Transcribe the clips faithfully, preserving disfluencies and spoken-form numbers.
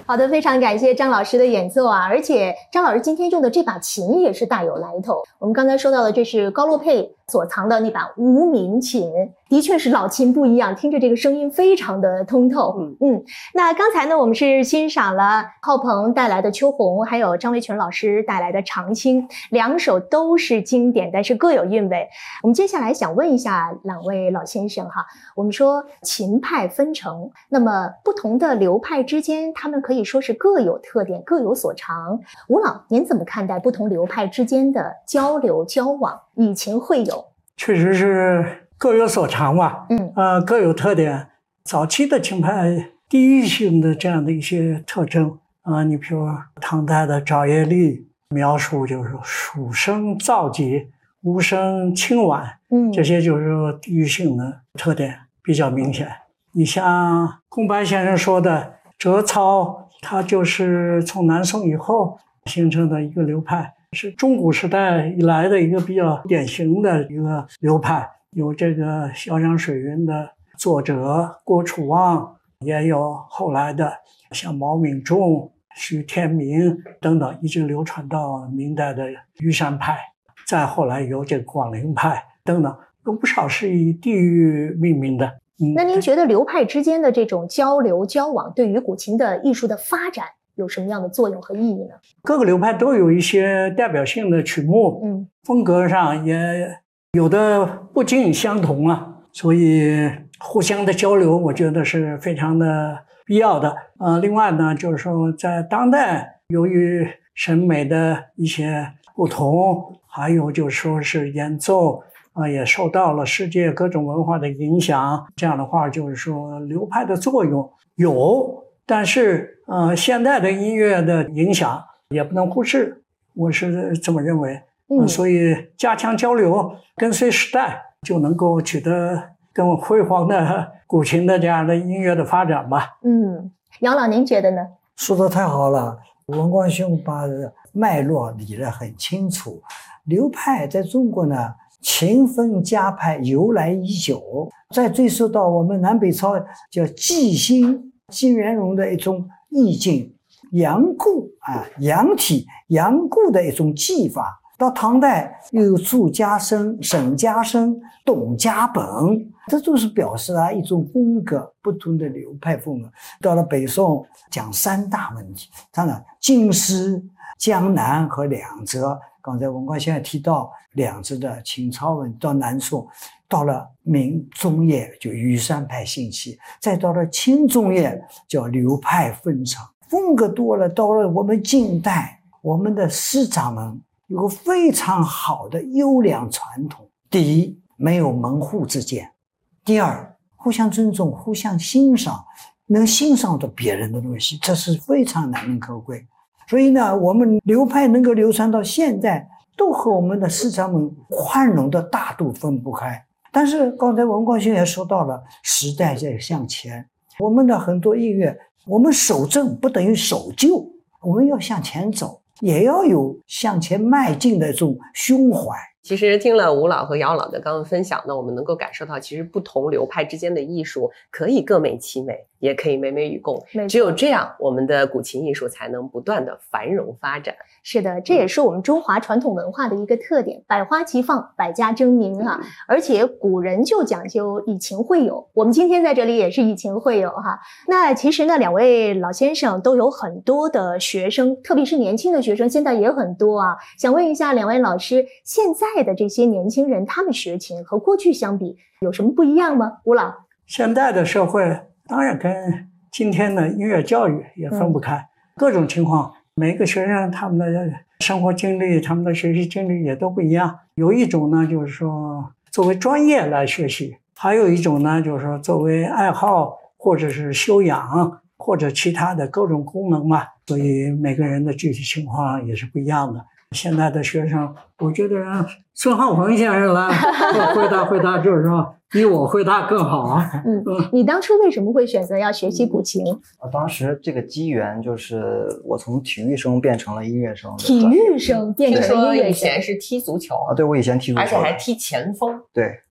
好的，非常感谢张老师的演奏啊，而且张老师今天用的这把琴也是大有来头。我们刚才说到的，这是高洛佩所藏的那把无名琴，的确是老琴不一样，听着这个声音非常的通透。嗯嗯，那刚才呢，我们是欣赏了浩鹏带来的秋红，还有张维全老师带来的长青，两首都是经典，但是各有韵味。我们接下来想问一下两位老先生哈，我们说琴派分成，那么不同的流派之间，他们可以说是各有特点，各有所长。吴老，您怎么看待不同流派之间的交流交往，以琴会友？ 确实是各有所长吧，嗯，呃，各有特点。早期的琴派地域性的这样的一些特征啊、呃，你比如唐代的赵业立描述就是蜀声燥急，吴声清婉，嗯，这些就是说地域性的特点比较明显。你像宫白先生说的折操，它就是从南宋以后形成的一个流派，是中古时代以来的一个比较典型的一个流派，有这个《潇湘水云》的作者郭楚望，也有后来的像毛秉仲、徐天明等等，一直流传到明代的虞山派，再后来有这个广陵派等等，有不少是以地域命名的。嗯、 那您觉得流派之间的这种交流交往，对于古琴的艺术的发展有什么样的作用和意义呢？ 各个流派都有一些代表性的曲目，嗯，风格上也有的不尽相同啊，所以互相的交流，我觉得是非常的必要的。呃，另外呢，就是说在当代，由于审美的一些不同，还有就是说是演奏啊、呃，也受到了世界各种文化的影响。这样的话，就是说流派的作用有。但是，呃，现代的音乐的影响也不能忽视，我是这么认为。嗯，所以加强交流，跟随时代，就能够取得更辉煌的古琴的这样的音乐的发展吧。 嗯，杨老，您觉得呢？ 说得太好了，文光兄把脉络理得很清楚。流派在中国呢，琴分家派由来已久，再追溯到我们南北朝叫季兴。季元荣的一种意境，阳固啊，阳体阳固的一种技法。到唐代又有祝家生、沈家生、董家本，这都是表示啊一种风格不同的流派风格。到了北宋讲三大问题，当然京师、江南和两浙。刚才文光先生提到两浙的秦朝文，到南宋。到了明中叶就虞山派兴起，再到了清中叶叫流派分成，风格多了。到了我们近代，我们的师长们有个非常好的优良传统。第一，没有门户之见；第二，互相尊重，互相欣赏，能欣赏到别人的东西，这是非常难能可贵。所以呢，我们流派能够流传到现在，都和我们的师长们宽容的大度分不开。但是刚才文光兄也说到了，时代在向前，我们的很多音乐，我们守正不等于守旧，我们要向前走，也要有向前迈进的这种胸怀。 其实听了吴老和姚老的刚刚分享呢，我们能够感受到，其实不同流派之间的艺术可以各美其美，也可以美美与共。只有这样，我们的古琴艺术才能不断的繁荣发展。 是的，这也是我们中华传统文化的一个特点，百花齐放，百家争鸣哈、啊。而且古人就讲究以琴会友，我们今天在这里也是以琴会友哈。那其实呢，两位老先生都有很多的学生，特别是年轻的学生，现在也很多啊。想问一下两位老师，现在的这些年轻人，他们学琴和过去相比有什么不一样吗？吴老， 现在的社会当然跟今天的音乐教育也分不开，嗯、各种情况。每个学生他们的生活经历，他们的学习经历也都不一样。有一种呢，就是说作为专业来学习；还有一种呢，就是说作为爱好或者是修养或者其他的各种功能嘛。所以每个人的具体情况也是不一样的。现在的学生，我觉得让孙浩鹏先生来回答回答，就是说比我回答更好啊。 嗯，你当初为什么会选择要学习古琴？ 啊，当时这个机缘就是我从体育生变成了音乐生。 体育生变成了音乐生， 以前是踢足球啊？对，我以前踢足球， 而且还踢前锋。 对，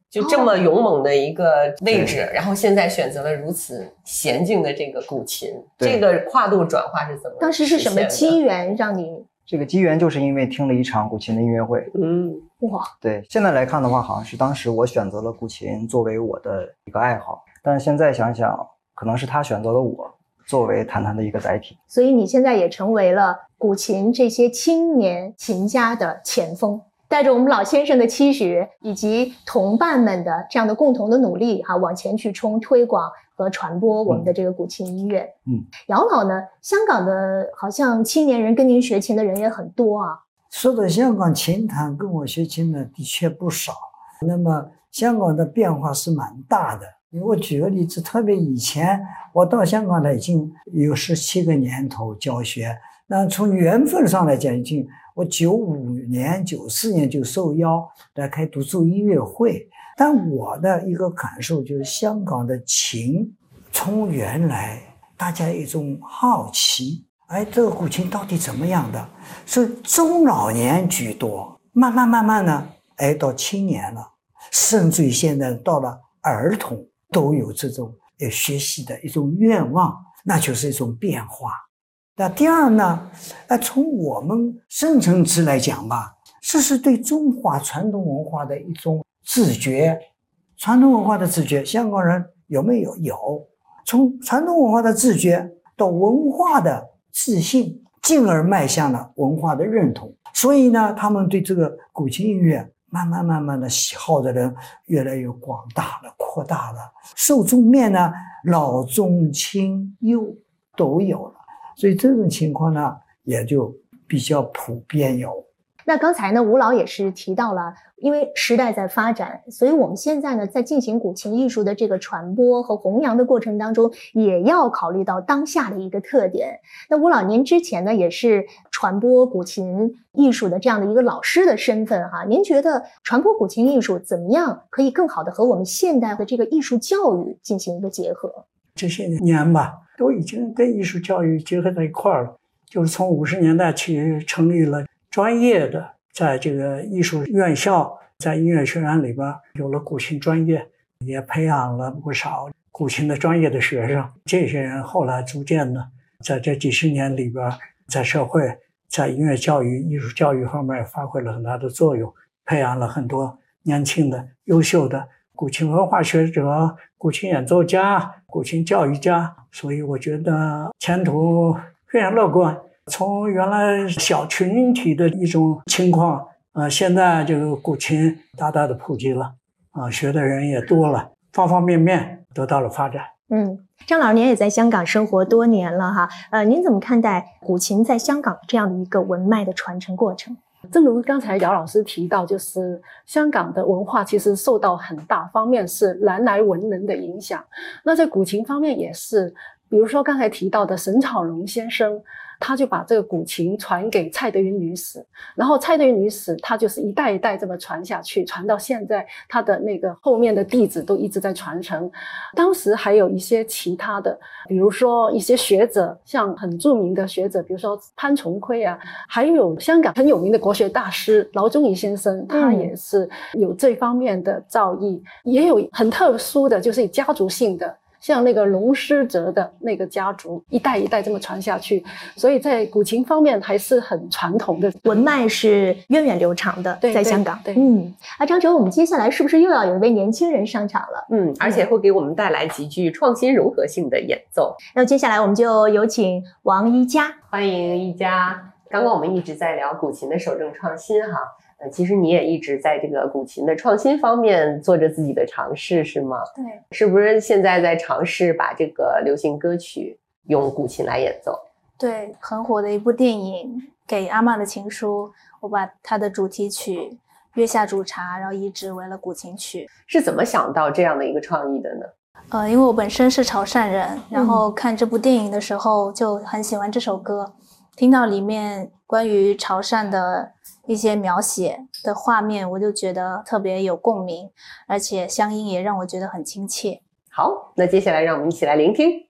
就这么勇猛的一个位置，然后现在选择了如此娴静的这个古琴，这个跨度转化是怎么？ 当时是什么机缘让你？ 这个机缘就是因为听了一场古琴的音乐会。 嗯， 哇， 对，现在来看的话，好像是当时我选择了古琴作为我的一个爱好，但是现在想想，可能是他选择了我作为弹弹的一个载体。 所以你现在也成为了古琴这些青年琴家的前锋。带着我们老先生的期许以及同伴们的这样的共同的努力哈，往前去冲推广和传播我们的这个古琴音乐。 嗯， 姚老呢，香港的好像青年人跟您学琴的人也很多啊。 说到香港琴坛跟我学琴的的确不少，那么香港的变化是蛮大的。我举个例子，特别以前我到香港来已经有十七个年头教学，那从缘分上来讲，已经我九五年、九四年就受邀来开独奏音乐会。但我的一个感受就是，香港的琴从原来大家一种好奇，哎，这个古琴到底怎么样的，是中老年居多，慢慢慢慢呢，哎，到青年了，甚至于现在到了儿童都有这种呃学习的一种愿望，那就是一种变化。那第二呢，呃，从我们深层次来讲吧，这是对中华传统文化的一种自觉。传统文化的自觉，香港人有没有？有。从传统文化的自觉到文化的自信，进而迈向了文化的认同。所以呢，他们对这个古琴音乐慢慢慢慢的喜好的人越来越广大了，扩大了。受众面呢，老中青幼都有了。所以这种情况呢，也就比较普遍有。 那刚才呢，吴老也是提到了，因为时代在发展，所以我们现在呢，在进行古琴艺术的这个传播和弘扬的过程当中，也要考虑到当下的一个特点。那吴老，您之前呢，也是传播古琴艺术的这样的一个老师的身份哈，您觉得传播古琴艺术怎么样可以更好的和我们现代的这个艺术教育进行一个结合？ 这些年吧，都已经跟艺术教育结合在一块儿了。就是从五十年代起成立了专业的，在这个艺术院校，在音乐学院里边有了古琴专业，也培养了不少古琴的专业的学生。这些人后来逐渐的，在这几十年里边，在社会、在音乐教育、艺术教育方面发挥了很大的作用，培养了很多年轻的、优秀的古琴文化学者、古琴演奏家、古琴教育家。所以我觉得前途非常乐观。从原来小群体的一种情况，呃，现在这个古琴大大的普及了，啊、呃，学的人也多了，方方面面得到了发展。 嗯，张老师您也在香港生活多年了哈，呃，您怎么看待古琴在香港这样的一个文脉的传承过程？ 正如刚才姚老师提到，就是香港的文化其实受到很大方面是南来文人的影响，那在古琴方面也是，比如说刚才提到的沈草龙先生，他就把这个古琴传给蔡德云女史，然后蔡德云女史她就是一代一代这么传下去，传到现在，她的那个后面的弟子都一直在传承。当时还有一些其他的，比如说一些学者，像很著名的学者，比如说潘崇奎啊，还有香港很有名的国学大师劳宗颐先生，他也是有这方面的造诣，也有很特殊的就是家族性的，像那个龙师哲的那个家族一代一代这么传下去，所以在古琴方面还是很传统的， 文脉是源远流长的。 对， 在香港。 对， 嗯，啊，张哲，我们接下来是不是又要有一位年轻人上场了？ 嗯，而且会给我们带来极具创新融合性的演奏。 那接下来我们就有请王一佳， 欢迎一佳。刚刚我们一直在聊古琴的守正创新哈。呃，其实你也一直在这个古琴的创新方面做着自己的尝试，是吗？ 对， 是不是现在在尝试把这个流行歌曲用古琴来演奏？ 对，很火的一部电影《给阿嬷的情书》，我把它的主题曲《月下煮茶》，然后移植为了古琴曲。 是怎么想到这样的一个创意的呢？ 呃，因为我本身是潮汕人，然后看这部电影的时候就很喜欢这首歌，嗯、听到里面关于潮汕的一些描写的画面，我就觉得特别有共鸣，而且乡音也让我觉得很亲切。 好，那接下来让我们一起来聆听。